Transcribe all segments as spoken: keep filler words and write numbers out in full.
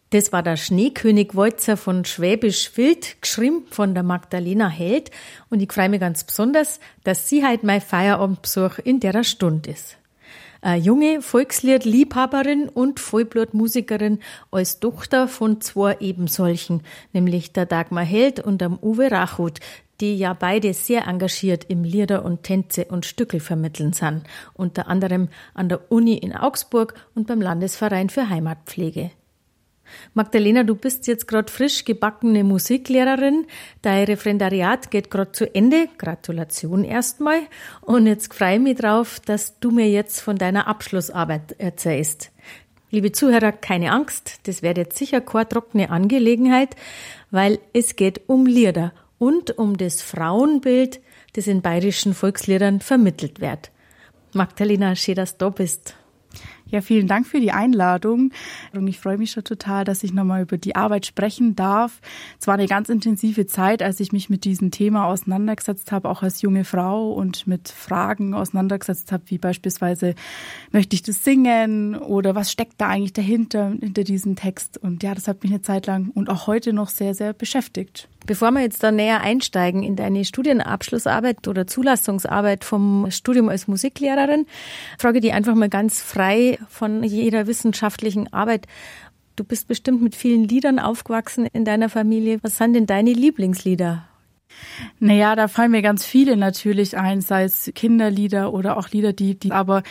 Das war der Schneekönig-Walzer von Schwäbisch Wild, geschrieben von der Magdalena Held. Und ich freue mich ganz besonders, dass sie heute mein Feierabendbesuch in der Stunde ist. Eine junge Volksliedliebhaberin und Vollblutmusikerin als Tochter von zwei ebensolchen, nämlich der Dagmar Held und dem Uwe Rachut, die ja beide sehr engagiert im Lieder und Tänze und Stückel vermitteln sind, unter anderem an der Uni in Augsburg und beim Landesverein für Heimatpflege. Magdalena, du bist jetzt gerade frisch gebackene Musiklehrerin. Dein Referendariat geht gerade zu Ende. Gratulation erstmal. Und jetzt freue ich mich drauf, dass du mir jetzt von deiner Abschlussarbeit erzählst. Liebe Zuhörer, keine Angst, das wird jetzt sicher keine trockene Angelegenheit, weil es geht um Lieder und um das Frauenbild, das in bayerischen Volksliedern vermittelt wird. Magdalena, schön, dass du da bist. Ja, vielen Dank für die Einladung. Und ich freue mich schon total, dass ich nochmal über die Arbeit sprechen darf. Es war eine ganz intensive Zeit, als ich mich mit diesem Thema auseinandergesetzt habe, auch als junge Frau und mit Fragen auseinandergesetzt habe, wie beispielsweise, möchte ich das singen oder was steckt da eigentlich dahinter, hinter diesem Text? Und ja, das hat mich eine Zeit lang und auch heute noch sehr, sehr beschäftigt. Bevor wir jetzt da näher einsteigen in deine Studienabschlussarbeit oder Zulassungsarbeit vom Studium als Musiklehrerin, frage ich dich einfach mal ganz frei von jeder wissenschaftlichen Arbeit. Du bist bestimmt mit vielen Liedern aufgewachsen in deiner Familie. Was sind denn deine Lieblingslieder? Naja, da fallen mir ganz viele natürlich ein, sei es Kinderlieder oder auch Lieder, die, die aber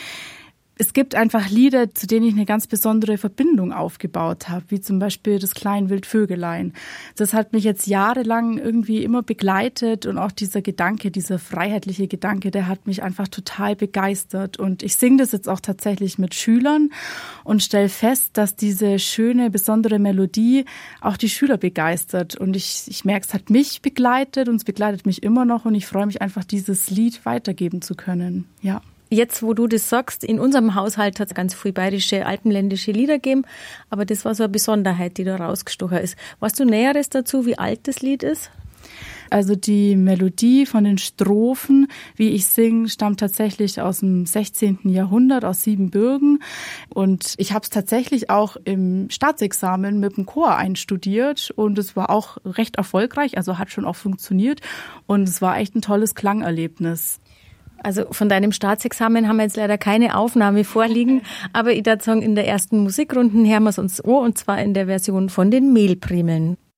es gibt einfach Lieder, zu denen ich eine ganz besondere Verbindung aufgebaut habe, wie zum Beispiel das Kleinwildvögelein. Das hat mich jetzt jahrelang irgendwie immer begleitet und auch dieser Gedanke, dieser freiheitliche Gedanke, der hat mich einfach total begeistert. Und ich singe das jetzt auch tatsächlich mit Schülern und stelle fest, dass diese schöne, besondere Melodie auch die Schüler begeistert. Und ich, ich merke, es hat mich begleitet und es begleitet mich immer noch und ich freue mich einfach, dieses Lied weitergeben zu können. Ja. Jetzt, wo du das sagst, in unserem Haushalt hat es ganz viel bayerische, alpenländische Lieder gegeben, aber das war so eine Besonderheit, die da rausgestochen ist. Weißt du Näheres dazu, wie alt das Lied ist? Also die Melodie von den Strophen, wie ich singe, stammt tatsächlich aus dem sechzehnten Jahrhundert, aus Siebenbürgen. Und ich habe es tatsächlich auch im Staatsexamen mit dem Chor einstudiert und es war auch recht erfolgreich, also hat schon auch funktioniert und es war echt ein tolles Klangerlebnis. Also von deinem Staatsexamen haben wir jetzt leider keine Aufnahme vorliegen, aber ich würde sagen, in der ersten Musikrunden hören wir es uns an, und zwar in der Version von den Mehlprimeln.